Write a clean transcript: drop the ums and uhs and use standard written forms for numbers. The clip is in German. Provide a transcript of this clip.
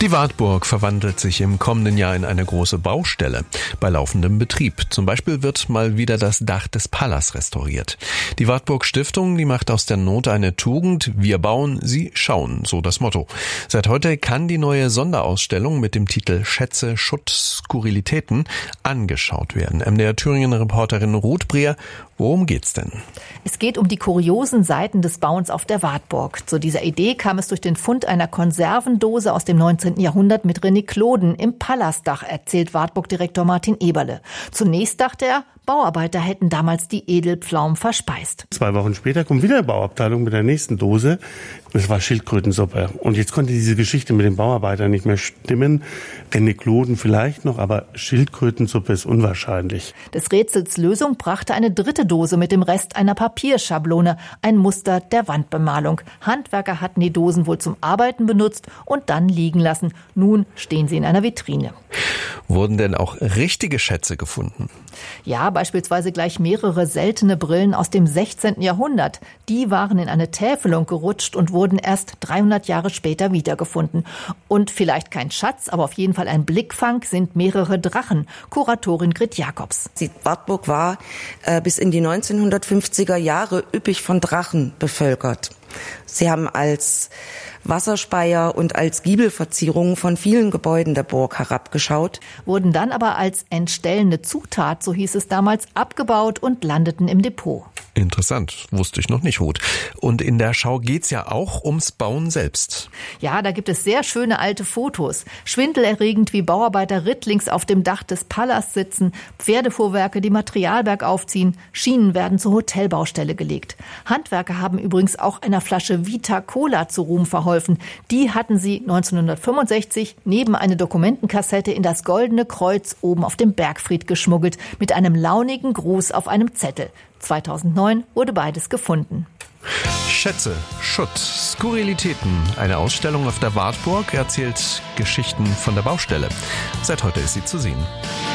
Die Wartburg verwandelt sich im kommenden Jahr in eine große Baustelle bei laufendem Betrieb. Zum Beispiel wird mal wieder das Dach des Palas restauriert. Die Wartburg Stiftung, die macht aus der Not eine Tugend. Wir bauen, sie schauen, so das Motto. Seit heute kann die neue Sonderausstellung mit dem Titel Schätze, Schutt, Skurrilitäten angeschaut werden. MDR Thüringen-Reporterin Ruth Breer, worum geht's denn? Es geht um die kuriosen Seiten des Bauens auf der Wartburg. Zu dieser Idee kam es durch den Fund einer Konservendose aus dem 19. Jahrhundert mit Renikloden im Palasdach, erzählt Wartburgdirektor Martin Eberle. Zunächst dachte er, Bauarbeiter hätten damals die Edelpflaumen verspeist. 2 Wochen später kommt wieder eine Bauabteilung mit der nächsten Dose. Das war Schildkrötensuppe. Und jetzt konnte diese Geschichte mit den Bauarbeitern nicht mehr stimmen. Renikloden vielleicht noch, aber Schildkrötensuppe ist unwahrscheinlich. Des Rätsels Lösung brachte eine dritte Dose mit dem Rest einer Papierschablone, ein Muster der Wandbemalung. Handwerker hatten die Dosen wohl zum Arbeiten benutzt und dann liegen lassen. Nun stehen sie in einer Vitrine. Wurden denn auch richtige Schätze gefunden? Ja, beispielsweise gleich mehrere seltene Brillen aus dem 16. Jahrhundert. Die waren in eine Täfelung gerutscht und wurden erst 300 Jahre später wiedergefunden. Und vielleicht kein Schatz, aber auf jeden Fall ein Blickfang sind mehrere Drachen. Kuratorin Grit Jakobs. Die Wartburg war bis in die 1950er Jahre üppig von Drachen bevölkert. Sie haben als Wasserspeier und als Giebelverzierungen von vielen Gebäuden der Burg herabgeschaut. Wurden dann aber als entstellende Zutat, so hieß es damals, abgebaut und landeten im Depot. Interessant, wusste ich noch nicht, Ruth. Und in der Schau geht's ja auch ums Bauen selbst. Ja, da gibt es sehr schöne alte Fotos. Schwindelerregend, wie Bauarbeiter rittlings auf dem Dach des Palas sitzen, Pferdefuhrwerke die Materialberg aufziehen, Schienen werden zur Hotelbaustelle gelegt. Handwerker haben übrigens auch einer Flasche Vita Cola zu Ruhm verholfen. Die hatten sie 1965 neben eine Dokumentenkassette in das Goldene Kreuz oben auf dem Bergfried geschmuggelt, mit einem launigen Gruß auf einem Zettel. 2009 wurde beides gefunden. Schätze, Schutt, Skurrilitäten. Eine Ausstellung auf der Wartburg erzählt Geschichten von der Baustelle. Seit heute ist sie zu sehen.